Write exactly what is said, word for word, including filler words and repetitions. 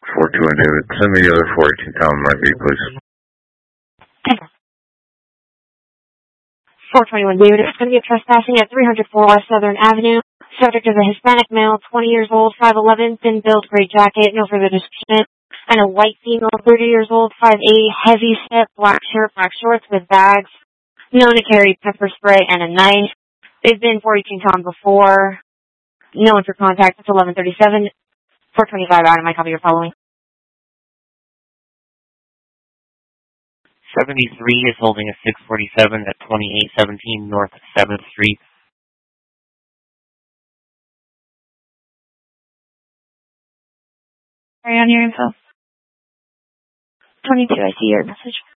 four two one David. Send me the other four eighteen Town Margate, please. four twenty-one David. It's going to be a trespassing at three oh four West Southern Avenue. Subject is a Hispanic male, twenty years old, five eleven, thin build, gray jacket, no further description. And a white female, thirty years old, five eight, heavy set, black shirt, black shorts with bags. Known to carry pepper spray and a knife. They've been four eighteen Town before. No one for contact. It's eleven thirty-seven. four twenty-five Adam. I copy your following. seventy-three is holding a six forty-seven at twenty-eight seventeen North seventh Street. Are you on your info? twenty-two, I see your message.